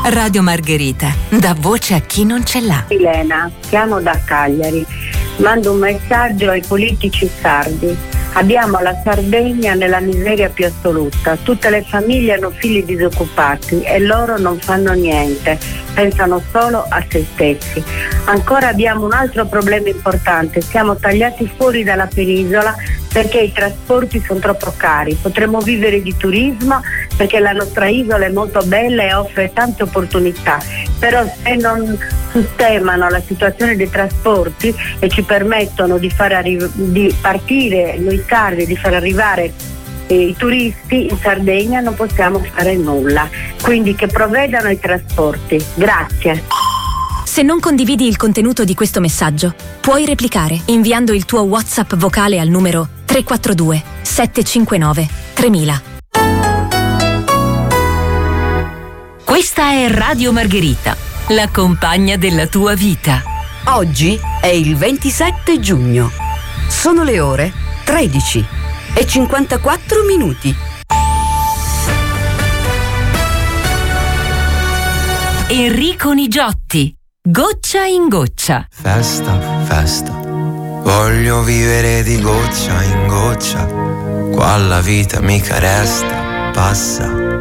Radio Margherita, dà voce a chi non ce l'ha. Elena, chiamo da Cagliari. Mando un messaggio ai politici sardi. Abbiamo la Sardegna nella miseria più assoluta. Tutte le famiglie hanno figli disoccupati e loro non fanno niente, pensano solo a se stessi. Ancora abbiamo un altro problema importante: siamo tagliati fuori dalla penisola perché i trasporti sono troppo cari. Potremmo vivere di turismo perché la nostra isola è molto bella e offre tante opportunità, però se non sistemano la situazione dei trasporti e ci permettono di partire noi sardi, di far arrivare i turisti in Sardegna, non possiamo fare nulla. Quindi che provvedano i trasporti. Grazie. Se non condividi il contenuto di questo messaggio, puoi replicare inviando il tuo WhatsApp vocale al numero 342 759 3000. Questa è Radio Margherita, la compagna della tua vita. Oggi è il 27 giugno. Sono le ore 13 e 54 minuti. Enrico Nigiotti, Goccia in goccia. Festa, festa, voglio vivere di goccia in goccia. Qua la vita mica resta, passa.